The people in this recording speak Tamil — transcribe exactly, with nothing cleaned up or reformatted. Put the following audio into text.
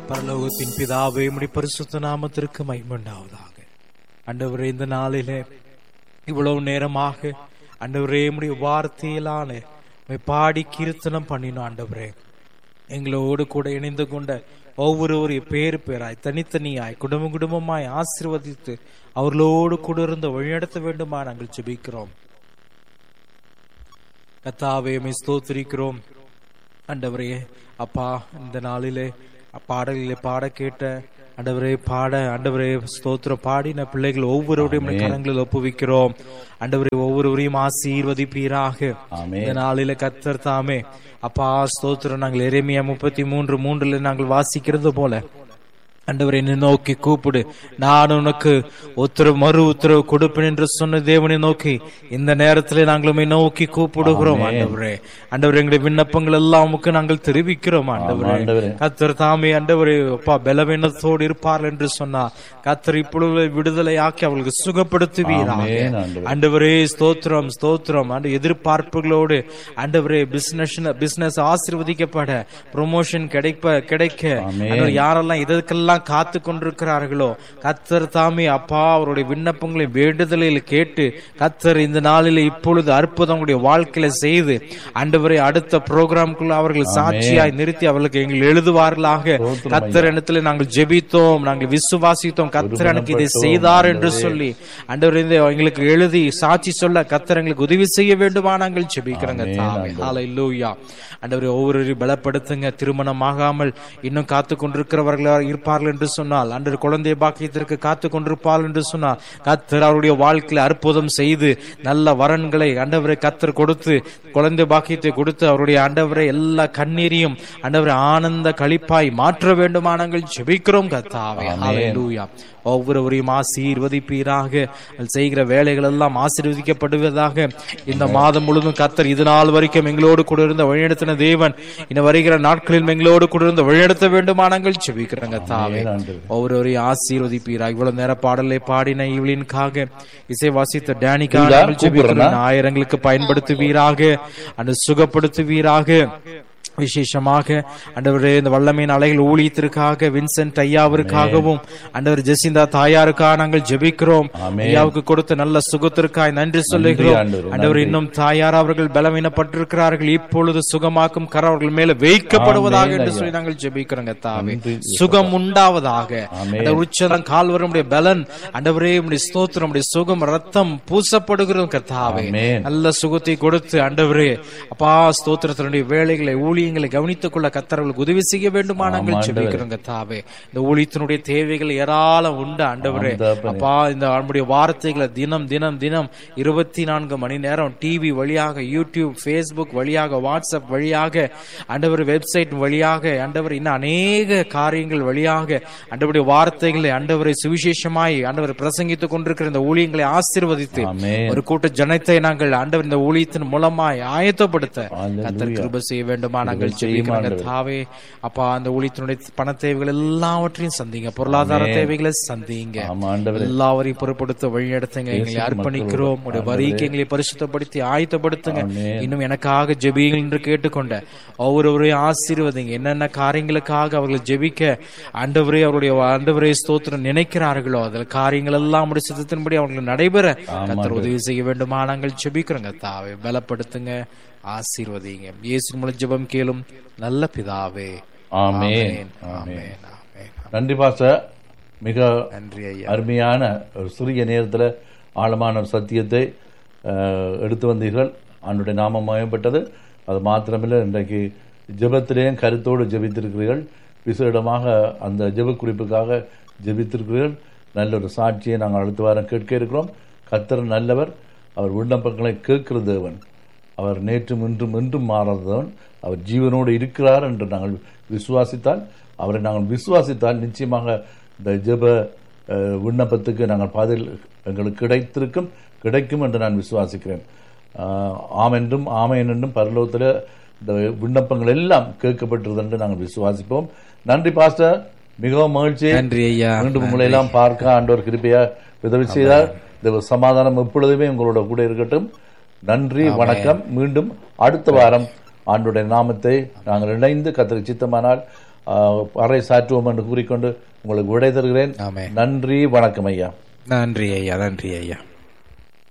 பரலோகத்தின் பிதாவே, உம்முடைய பரிசுத்த நாமத்திற்கு மகிமை உண்டாவதாக. ஆண்டவரே, இந்த நாளிலே இவ்வளவு நேரமாக ஆண்டவரே உம்முடைய வார்த்தையிலான பாடி கீர்த்தனம் பண்ணினோம். ஆண்டவரே, எங்களோடு கூட இணைந்து கொண்ட ஒவ்வொருவரையும் பேரு பேராய் தனித்தனியாய் குடும்ப குடும்பமாய் ஆசீர்வதித்து அவர்களோடு கூட இருந்து வழிநடத்த வேண்டுமா நாங்கள் ஜெபிக்கிறோம். கர்த்தாவே, உம்மை ஸ்தோத்திரிக்கிறோம். ஆண்டவரே அப்பா, இந்த நாளிலே பாடலிலே பாட கேட்ட ஆண்டவரே பாட ஆண்டவரே ஸ்தோத்திரம் பாடின பிள்ளைகள் ஒவ்வொருவரையும் கரங்களில் ஒப்புவிக்கிறோம். ஆண்டவரே, ஒவ்வொருவரையும் ஆசீர்வதிப்பீராக. இந்த நாளில கர்த்தர் தாமே அப்பா ஸ்தோத்திரம், நாங்கள் எரேமியா முப்பத்தி மூன்று மூன்றுல நாங்கள் வாசிக்கிறது போல ஆண்டவரை என்னை நோக்கி கூப்பிடு, நான் உனக்கு உத்தரவு மறு உத்தரவு கொடுப்பேன் என்று சொன்ன தேவனை நோக்கி இந்த நேரத்திலே நாங்களுமே நோக்கி கூப்பிடுகிறோம். ஆண்டவரே ஆண்டவரே எங்களுடைய விண்ணப்பங்கள் எல்லாம் உமக்கு நாங்கள் தெரிவிக்கிறோம். ஆண்டவரே கர்த்தர் தாமே ஆண்டவரே அப்பா பலவீனத்தோடு இருப்பார்கள் என்று சொன்னார். கர்த்தர் இப்பொழுது விடுதலை ஆக்கி அவர்களுக்கு சுகப்படுத்துவீராக. ஆண்டவரே ஸ்தோத்திரம் ஸ்தோத்திரம். ஆண்டு எதிர்பார்ப்புகளோடு ஆண்டவரே பிசினஸ் பிசினஸ் ஆசீர்வதிக்கப்பட ப்ரொமோஷன் கிடைப்ப கிடைக்க யாரெல்லாம் இதற்கெல்லாம் காத்து கொண்டிருக்கிறார்களோ கர்த்தர் தாமே அப்பா அவருடைய விண்ணப்பங்களை வேண்டுதலில் கேட்டு கர்த்தர் இந்த நாளில் இப்பொழுது அற்புதங்களுடைய வாழ்க்கையில செய்து ஆண்டவரை அடுத்த புரோகிராம்குள்ள அவர்கள் சாட்சியாய் நிறுத்தி அவர்களுக்கு எங்கள் எழுதுவார்களாக. கர்த்தர் இடத்துல நாங்கள் ஜெபித்தோம், நாங்கள் விசுவாசித்தோம், கர்த்தர் எனக்கு இதை செய்தார் என்று சொல்லி ஆண்டவர் எங்களுக்கு எழுதி சாட்சி சொல்ல கர்த்தர் எங்களுக்கு உதவி செய்ய வேண்டுமா நாங்கள் ஜெபிக்கிறோங்க. ஹல்லேலூயா. ஆண்டவரே, ஒவ்வொருவரையும் பலப்படுத்துங்க. திருமணம் ஆகாமல் இன்னும் காத்து கொண்டிருக்கிறவர்கள் இருப்பார்கள் என்று சொன்னால், அன்று குழந்தை பாக்கியத்திற்கு காத்து கொண்டிருப்பார்கள் என்று சொன்னால் கர்த்தர் அவருடைய வாழ்க்கையில அற்புதம் செய்து நல்ல வரன்களை ஆண்டவரை கர்த்தர் கொடுத்து குழந்தை பாக்கியத்தை கொடுத்து அவருடைய ஆண்டவரை எல்லா கண்ணீரையும் ஆண்டவரை ஆனந்த களிப்பாய் மாற்ற வேண்டுமா நாங்கள் ஜெபிக்கிறோம் கர்த்தாவே. ஹல்லேலூயா. ஒவ்வொருவரையும் ஆசீர்வதிப்பீராக. செய்கிற வேலைகள் எல்லாம் ஆசீர்வதிக்கப்படுவதாக. இந்த மாதம் முழுவதும் கர்த்தர் இது நாள் வரைக்கும் எங்களோடு கூட இருந்த வழிநடத்தின தேவன் இந்த வருகிற நாட்களில் எங்களோடு கூட இருந்த வழிநடத்த வேண்டுமா நாங்கள் ஜெபிக்கிறோங்க தாவே. ஒவ்வொருவரையும் ஆசீர்வதிப்பீராக. இவ்வளவு நேர பாடலை பாடின இவளின்காக இசை வாசித்த டேனிக்காக ஜெபிக்கிறோம். ஆயிரங்களுக்கு பயன்படுத்துவீராக, அந்த சுகப்படுத்துவீராக. விசேஷமாக ஆண்டவரே இந்த வல்லமையின் அலைகள் ஊழியத்திற்காக வின்சென்ட் ஐயாவிற்காகவும் ஆண்டவர் ஜெசிந்தா தாயாருக்காக நாங்கள் ஜெபிக்கிறோம். ஐயாவுக்கு கொடுத்த நல்ல சுகத்திற்காக நன்றி சொல்லுகிறோம். ஆண்டவர் இன்னும் தாயார் அவர்கள் பலவீனப்பட்டிருக்கிறார்கள், இப்பொழுது சுகமாக்கும் கர அவர்கள் மேல வைக்கப்படுவதாக என்று சொல்லி நாங்கள் ஜெபிக்கிறோங்க தாவே. சுகம் உண்டாவதாக. உச்சதம் கால்வருடைய பலன் ஆண்டவரே உம்முடைய ஸ்தோத்திரம், உம்முடைய சுகம் ரத்தம் பூசப்படுகிறோம் கர்த்தாவே. நல்ல சுகத்தை கொடுத்து ஆண்டவரே அப்பா ஸ்தோத்திரத்தினுடைய வேலைகளை ஊழிய கவனித்துக் கொள்ள கர்த்தர்களுக்கு உதவி செய்ய வேண்டுமா நாங்கள் ஜெபிக்கிறோம் கர்த்தாவே. இந்த ஊழியத்தினுடைய தேவைகள் ஏராளம் உண்டு ஆண்டவரே அப்பா. இந்த நம்முடைய வார்த்தைகளை தினம் தினம் தினம் இருபத்தி நான்கு மணி நேரம் டிவி வழியாக, யூடியூப், பேஸ்புக் வழியாக, வாட்ஸ்அப் வழியாக, ஆண்டவர் வெப்சைட் வழியாக, ஆண்டவர் இன்னும் அநேக காரியங்கள் வழியாக ஆண்டவருடைய வார்த்தைகளை ஆண்டவரை சுவிசேஷமாய் ஆண்டவர் பிரசங்கித்துக் கொண்டிருக்கிற இந்த ஊழியங்களை ஆசீர்வதித்து ஒரு கூட்ட ஜனத்தை நாங்கள் ஆண்டவர் இந்த ஊழியத்தின் மூலமாய் ஆயத்தப்படுத்த கர்த்தர் கிருபை செய்ய வேண்டுமா நாங்கள் ஜெபிக்கிறோம் தாவே. அப்பா அந்த ஊழியத்தினுடைய பண தேவைகள் எல்லாவற்றையும் சந்திங்க, பொருளாதார தேவைகளை சந்திங்க, எல்லாவரையும் பொறுப்படுத்த வழிநடத்துங்க. எங்களை அர்ப்பணிக்கிறோம். உடைய வரிக்கு எங்களை பரிசுத்தப்படுத்தி ஆயத்தப்படுத்துங்க. இன்னும் எனக்காக ஜெபியுங்கள் என்று கேட்டுக்கொண்ட ஒவ்வொருவரையும் ஆசீர்வதிங்க. என்னென்ன காரியங்களுக்காக அவர்கள் ஜெபிக்க ஆண்டவரே அவருடைய ஆண்டவரே ஸ்தோத்திரம் நினைக்கிறார்களோ அதில் காரியங்கள் எல்லாம் உடைய சித்தத்தின்படி அவர்கள் நடைபெற கர்த்தர் உதவி செய்ய வேண்டுமா நாங்கள் ஜெபிக்கிறோங்க தாவே. பலப்படுத்துங்க, ஆசீர்வதிங்க. இயேசு மூலம் ஜெபம் கேளும் நல்ல பிதாவே. ஆமென். ஆமென். நன்றி பாஸ்டர். மிக நன்றி ஐயா. அருமையான ஒரு சிறிய நேரத்தில் ஆழமான ஒரு சத்தியத்தை எடுத்து வந்தீர்கள். ஆண்டுடைய நாமம் மயப்பட்டது. அது மாத்திரமில்லை, இன்றைக்கு ஜெபத்திலேயும் கருத்தோடு ஜெபித்திருக்கிறீர்கள். விசேடமாக அந்த ஜெப குறிப்புக்காக ஜெபித்திருக்கிறீர்கள். நல்ல ஒரு சாட்சியை நாங்கள் அடுத்த வாரம் கேட்க இருக்கிறோம். கர்த்தர் நல்லவர். அவர் விண்ணப்பங்களை கேட்கிற தேவன். அவர் நேற்றும் இன்றும் என்றும் மாறாதவன். அவர் ஜீவனோடு இருக்கிறார் என்று நாங்கள் விசுவாசித்தால், அவரை நாங்கள் விசுவாசித்தால் நிச்சயமாக இந்த ஜெப விண்ணப்பத்துக்கு நாங்கள் பதில் எங்களுக்கு கிடைத்திருக்கும், கிடைக்கும் என்று நான் விசுவாசிக்கிறேன். ஆம் என்றும் ஆமென் என்றும் பரலோகத்தில் இந்த விண்ணப்பங்கள் எல்லாம் கேட்கப்பட்டிருது என்று நாங்கள் விசுவாசிப்போம். நன்றி பாஸ்டர், மிகவும் மகிழ்ச்சி. நன்றி ஐயா. மீண்டும் உங்களை எல்லாம் பார்க்க ஆண்டவர் கிருபையா உதவி செய்தார். இந்த சமாதானம் எப்பொழுதுமே உங்களோட கூட இருக்கட்டும். நன்றி, வணக்கம். மீண்டும் அடுத்த வாரம் ஆண்டுடைய நாமத்தை நாங்கள் இணைந்து கர்த்தருக்கு சித்தமானால் அறை சாற்றுவோம் என்று கூறிக்கொண்டு உங்களுக்கு விடை தருகிறேன். நன்றி, வணக்கம் ஐயா. நன்றி ஐயா. நன்றி ஐயா.